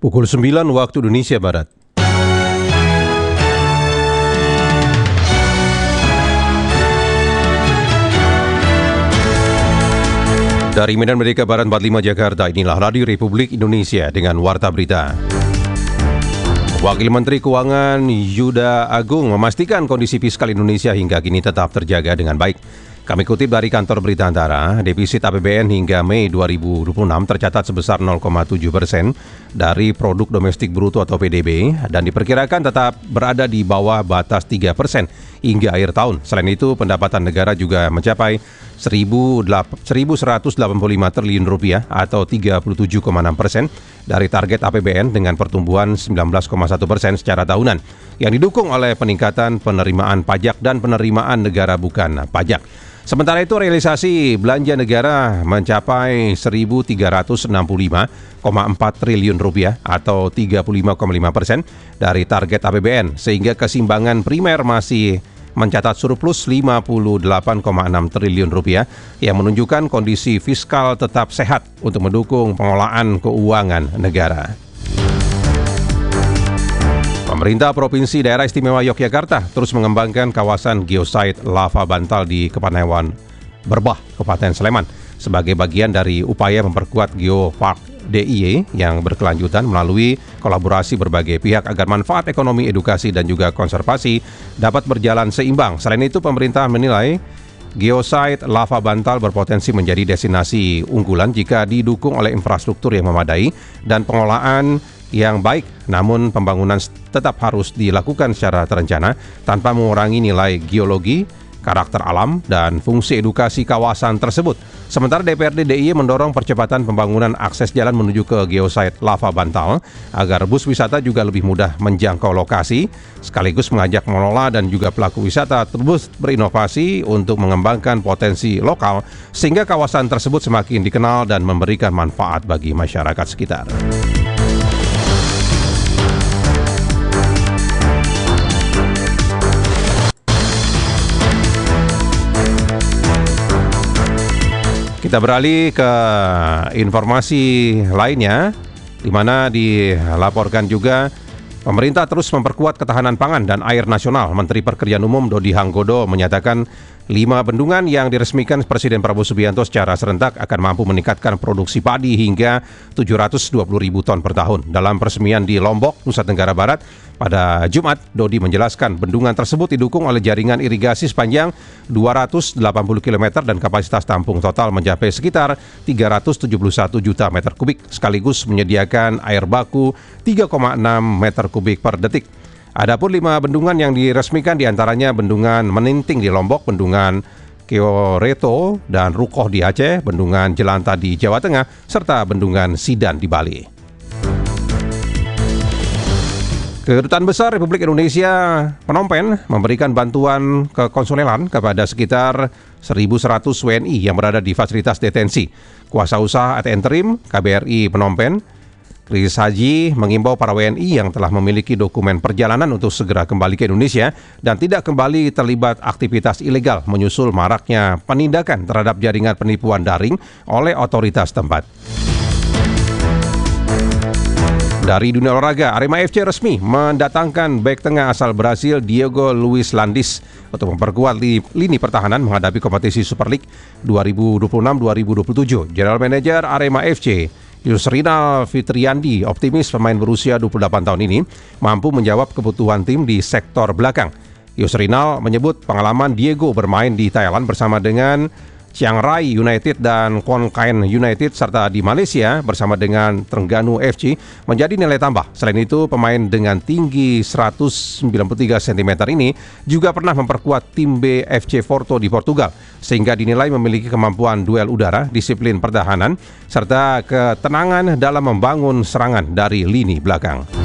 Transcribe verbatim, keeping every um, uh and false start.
Pukul sembilan waktu Indonesia Barat. Dari Medan Merdeka Barat empat puluh lima Jakarta, inilah Radio Republik Indonesia dengan Warta Berita. Wakil Menteri Keuangan Yuda Agung memastikan kondisi fiskal Indonesia hingga kini tetap terjaga dengan baik. Kami kutip dari Kantor Berita Antara, defisit A P B N hingga Mei dua ribu dua puluh enam tercatat sebesar nol koma tujuh persen dari Produk Domestik Bruto atau P D B dan diperkirakan tetap berada di bawah batas tiga persen hingga akhir tahun. Selain itu, pendapatan negara juga mencapai seribu seratus delapan puluh lima triliun rupiah atau tiga puluh tujuh koma enam persen dari target A P B N dengan pertumbuhan sembilan belas koma satu persen secara tahunan yang didukung oleh peningkatan penerimaan pajak dan penerimaan negara bukan pajak. Sementara itu, realisasi belanja negara mencapai seribu tiga ratus enam puluh lima koma empat triliun rupiah atau tiga puluh lima koma lima persen dari target A P B N, sehingga keseimbangan primer masih mencatat surplus lima puluh delapan koma enam triliun rupiah yang menunjukkan kondisi fiskal tetap sehat untuk mendukung pengelolaan keuangan negara. Pemerintah Provinsi Daerah Istimewa Yogyakarta terus mengembangkan kawasan geosite lava bantal di Kepanewon Berbah, Kabupaten Sleman sebagai bagian dari upaya memperkuat Geopark D I Y yang berkelanjutan melalui kolaborasi berbagai pihak agar manfaat ekonomi, edukasi, dan juga konservasi dapat berjalan seimbang. Selain itu, pemerintah menilai geosite lava bantal berpotensi menjadi destinasi unggulan jika didukung oleh infrastruktur yang memadai dan pengelolaan yang baik, namun pembangunan tetap harus dilakukan secara terencana tanpa mengurangi nilai geologi, karakter alam, dan fungsi edukasi kawasan tersebut. Sementara D P R D D I Y mendorong percepatan pembangunan akses jalan menuju ke geosite lava bantal agar bus wisata juga lebih mudah menjangkau lokasi, sekaligus mengajak pengelola dan juga pelaku wisata terus berinovasi untuk mengembangkan potensi lokal sehingga kawasan tersebut semakin dikenal dan memberikan manfaat bagi masyarakat sekitar. Kita beralih ke informasi lainnya, di mana dilaporkan juga pemerintah terus memperkuat ketahanan pangan dan air nasional. Menteri Pekerjaan Umum Dodi Hanggodo menyatakan lima bendungan yang diresmikan Presiden Prabowo Subianto secara serentak akan mampu meningkatkan produksi padi hingga tujuh ratus dua puluh ribu ton per tahun. Dalam peresmian di Lombok, Nusa Tenggara Barat, pada Jumat, Dodi menjelaskan bendungan tersebut didukung oleh jaringan irigasi sepanjang dua ratus delapan puluh kilometer dan kapasitas tampung total mencapai sekitar tiga ratus tujuh puluh satu juta meter kubik, sekaligus menyediakan air baku tiga koma enam meter kubik per detik. Adapun lima bendungan yang diresmikan diantaranya Bendungan Meninting di Lombok, Bendungan Kioreto dan Rukoh di Aceh, Bendungan Jelanta di Jawa Tengah, serta Bendungan Sidan di Bali. Kedutaan Besar Republik Indonesia Phnom Penh memberikan bantuan kekonsuleran kepada sekitar seribu seratus W N I yang berada di fasilitas detensi. Kuasa usaha at interim K B R I Phnom Penh, Chris Haji, mengimbau para W N I yang telah memiliki dokumen perjalanan untuk segera kembali ke Indonesia dan tidak kembali terlibat aktivitas ilegal menyusul maraknya penindakan terhadap jaringan penipuan daring oleh otoritas tempat. Dari dunia olahraga, Arema F C resmi mendatangkan bek tengah asal Brasil Diego Luis Landis untuk memperkuat lini pertahanan menghadapi kompetisi Super League dua ribu dua puluh enam dua ribu dua puluh tujuh. General Manager Arema F C Yusrinal Fitriandi optimis pemain berusia dua puluh delapan tahun ini mampu menjawab kebutuhan tim di sektor belakang. Yusrinal menyebut pengalaman Diego bermain di Thailand bersama dengan Chiang Rai United dan Khon Kaen United serta di Malaysia bersama dengan Terengganu F C menjadi nilai tambah. Selain itu, pemain dengan tinggi seratus sembilan puluh tiga sentimeter ini juga pernah memperkuat tim B F C Porto di Portugal, sehingga dinilai memiliki kemampuan duel udara, disiplin pertahanan, serta ketenangan dalam membangun serangan dari lini belakang.